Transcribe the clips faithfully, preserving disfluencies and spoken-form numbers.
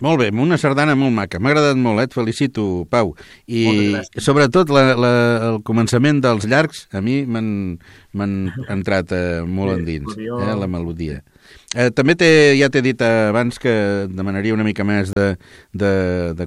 Molt bé, una sardana molt maca. M'ha agradat molt, eh? Et felicito, Pau. I sobretot la, la, el començament dels llargs, a mi m'han entrat eh, molt endins, eh, la melodia. Eh, també ja t'he dit abans que demanaria una mica més de, de, de,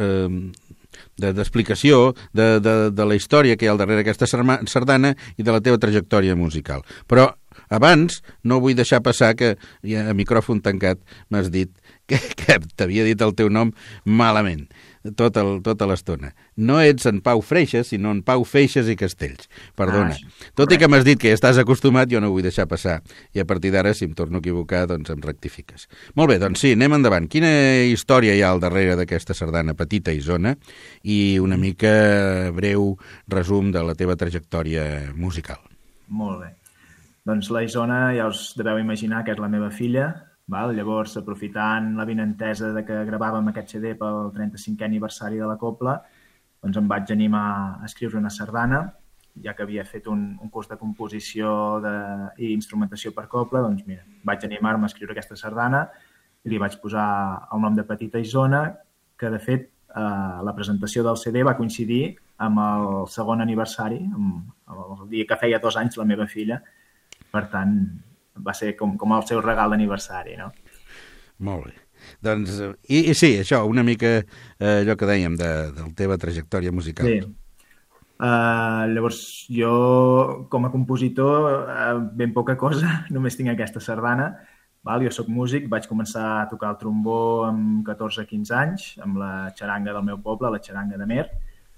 de, d'explicació de, de, de la història que hi ha al darrere d'aquesta sardana i de la teva trajectòria musical. Però abans no vull deixar passar que ja, a micròfon tancat m'has dit que, que t'havia dit el teu nom malament tot el, tota l'estona. No ets en Pau Freixas, sinó en Pau Feixas i Castells. Perdona. Ah, tot i que m'has dit que ja estàs acostumat, jo no ho vull deixar passar. I a partir d'ara, si em torno a equivocar, doncs em rectifiques. Molt bé, doncs sí, anem endavant. Quina història hi ha al darrere d'aquesta sardana petita i zona i una mica breu resum de la teva trajectòria musical? Molt bé. Doncs la Isona ja us deveu imaginar que és la meva filla. Val? Llavors, aprofitant la vinentesa de que gravàvem aquest C D pel trenta-cinquè aniversari de la Cobla, doncs em vaig animar a escriure una sardana, ja que havia fet un, un curs de composició de, i instrumentació per Cobla, doncs mira, vaig animar-me a escriure aquesta sardana i li vaig posar el nom de Petita Isona, que de fet eh, la presentació del C D va coincidir amb el segon aniversari, amb, amb el dia que feia dos anys la meva filla, per tant va ser com, com el seu regal d'aniversari, no? Molt bé. Doncs, i, i sí, això, una mica eh, allò que dèiem de, de la teva trajectòria musical. Sí. Uh, llavors, jo, com a compositor, uh, ben poca cosa, només tinc aquesta sardana. Val? Jo soc músic, vaig començar a tocar el trombó amb catorze a quinze anys, amb la xaranga del meu poble, la xaranga de Mer.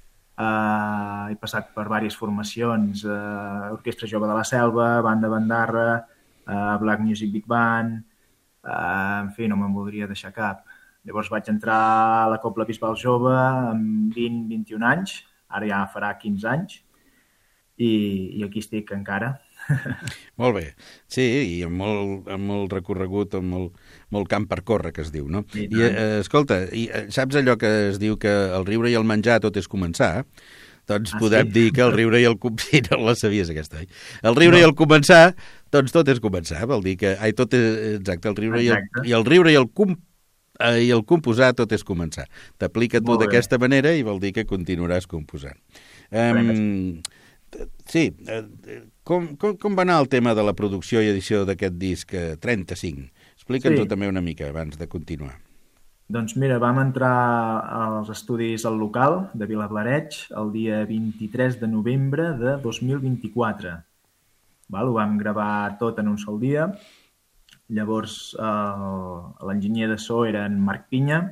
Uh, he passat per diverses formacions, uh, Orquestra Jove de la Selva, Banda Bandarra, Uh, Black Music Big Band, uh, en fi, no me'n voldria deixar cap. Llavors vaig entrar a la Cobla Bisbal Jove amb vint a vint i un anys, ara ja farà quinze anys, i, i aquí estic encara. Molt bé, sí, i amb molt, amb molt recorregut, amb molt, molt camp per córrer, que es diu, no? I, I eh, escolta, i, saps allò que es diu que el riure i el menjar tot és començar? Doncs ah, podem sí? dir que el riure i el... Sí, no la sabies, aquesta, oi? El riure no. I el començar, doncs tot és començar, vol dir que... Ai, tot és... Exacte, el riure, i el, i el riure i el, com, eh, i el composar tot és començar. T'aplica tu d'aquesta manera i vol dir que continuaràs composant. Um, sí, com, com, com va anar el tema de la producció i edició d'aquest disc trenta-cinc? Explica'ns-ho sí. també una mica abans de continuar. Doncs mira, vam entrar als estudis al local de Vilablareig el dia vint-i-tres de novembre de dos mil vint-i-quatre. Val? Ho vam gravar tot en un sol dia. Llavors, l'enginyer de so era en Marc Pinya.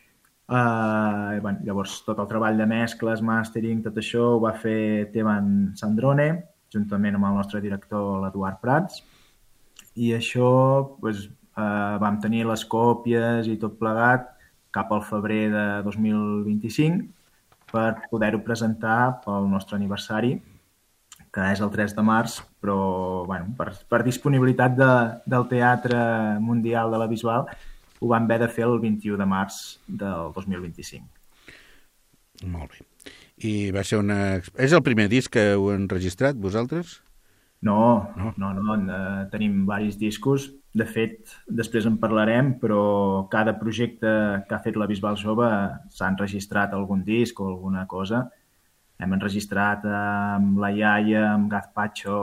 Uh, bueno, llavors, tot el treball de mescles, mastering, tot això ho va fer Teban Sandrone, juntament amb el nostre director, l'Eduard Prats. I això, doncs, Uh, vam tenir les còpies i tot plegat cap al febrer de dos mil vint-i-cinc per poder-ho presentar pel nostre aniversari, que és el tres de març, però bueno, per, per disponibilitat de, del Teatre Mundial de la Bisbal ho vam haver de fer el vint-i-u de març del dos mil vint-i-cinc. Molt bé. I va ser una... És el primer disc que heu enregistrat, vosaltres? No, no, no, no. Uh, tenim diversos discos. De fet, després en parlarem, però cada projecte que ha fet la Bisbal Jove s'ha enregistrat algun disc o alguna cosa. Hem enregistrat amb La Iaia, amb Gazpacho,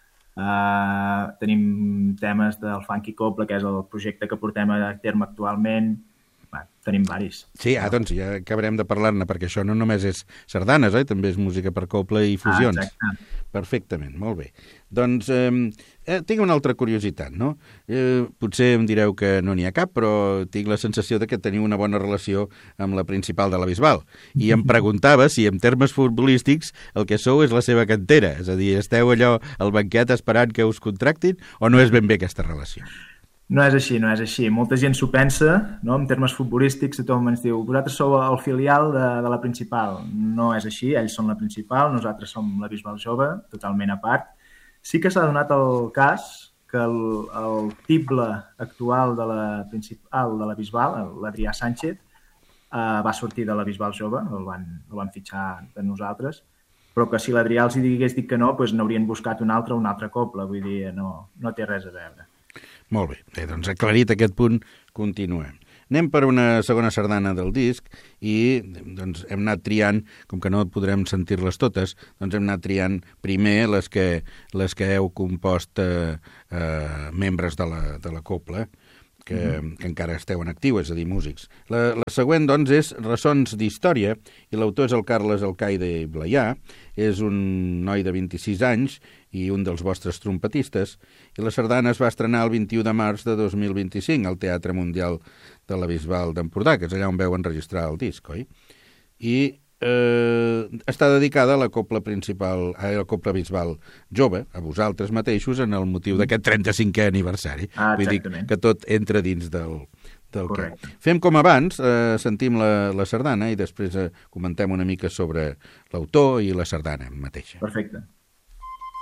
uh, tenim temes del Funky Cobla, que és el projecte que portem a terme actualment. Bueno, tenim varis. Sí, ah, doncs ja acabarem de parlar-ne, perquè això no només és sardanes, oi? També és música per cobla i fusions. Ah, exacte. Perfectament, molt bé. Doncs eh, eh, tinc una altra curiositat, no? Eh, potser em direu que no n'hi ha cap, però tinc la sensació de que teniu una bona relació amb la principal de la Bisbal. I em preguntava si en termes futbolístics el que sou és la seva cantera, és a dir, esteu allò al banquet esperant que us contractin o no és ben bé aquesta relació? No és així, no és així. Molta gent s'ho pensa, no? En termes futbolístics, tothom ens diu vosaltres sou el filial de, de la principal. No és així, ells són la principal, nosaltres som la Bisbal Jove, totalment a part. Sí que s'ha donat el cas que el, el tible actual de la principal de la Bisbal, l'Adrià Sánchez, eh, va sortir de la Bisbal Jove, el van, el van fitxar de nosaltres, però que si l'Adrià els digués dit que no, doncs n'haurien buscat un altre o un altre cobla, vull dir, no, no té res a veure. Molt bé, bé, doncs aclarit aquest punt, continuem. anem per una segona sardana del disc i doncs, hem anat triant, com que no podrem sentir-les totes, doncs hem anat triant primer les que, les que heu compost eh, eh, membres de la, de la copla, que, mm-hmm. que encara esteu en actiu, és a dir, músics. La, la següent, doncs, és Ressons d'Història, i l'autor és el Carles Alcaide i Blaià, és un noi de vint-i-sis anys i un dels vostres trompetistes, i la sardana es va estrenar el vint-i-u de març de dos mil vint-i-cinc al Teatre Mundial de la Bisbal d'Empordà, que és allà on veu enregistrar el disc, oi? I eh, està dedicada a la copla principal, a la copla bisbal jove, a vosaltres mateixos, en el motiu d'aquest trenta-cinquè aniversari. Ah, vull dir que tot entra dins del, del que... Fem com abans, eh, sentim la, la sardana i després eh, comentem una mica sobre l'autor i la sardana mateixa. Perfecte.